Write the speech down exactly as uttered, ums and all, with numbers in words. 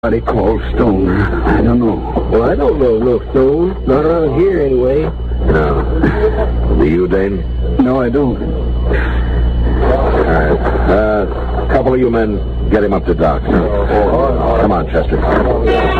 Somebody called Stone. I don't know. Well, I don't know no Stone. Not around here, anyway. No. Do you, Dane? No, I don't. All right. Uh, a couple of you men, get him up to Doc. Come on, Chester.